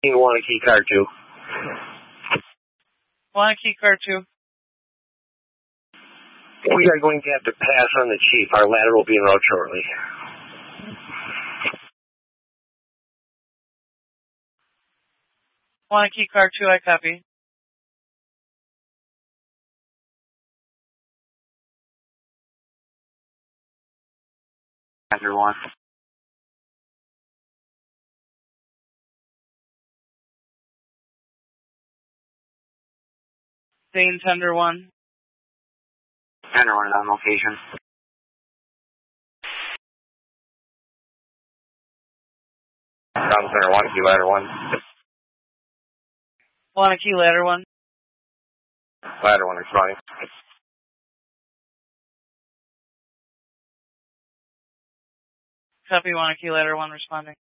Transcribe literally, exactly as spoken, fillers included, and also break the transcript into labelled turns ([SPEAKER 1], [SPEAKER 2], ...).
[SPEAKER 1] Wanakee car two.
[SPEAKER 2] Wanakee car two.
[SPEAKER 1] We are going to have to pass on the chief. Our ladder will be en route shortly.
[SPEAKER 2] Wanakee car two, I copy.
[SPEAKER 3] Thunder one.
[SPEAKER 2] Dane Thunder one.
[SPEAKER 3] Thunder one is on location.
[SPEAKER 1] Ground center, Wanakee ladder one.
[SPEAKER 2] Wanakee ladder one.
[SPEAKER 1] Ladder one responding.
[SPEAKER 2] Copy Wanakee ladder one responding.